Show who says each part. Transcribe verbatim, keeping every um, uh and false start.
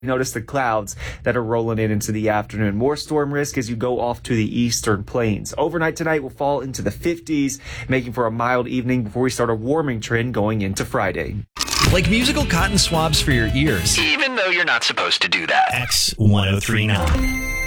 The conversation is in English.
Speaker 1: Notice the clouds that are rolling in into the afternoon. More storm risk as you go off to the eastern plains. Overnight tonight will fall into the fifties, making for a mild evening before we start a warming trend going into Friday.
Speaker 2: Like musical cotton swabs for your ears.
Speaker 3: Even though you're not supposed to do that.
Speaker 2: X ten thirty-nine.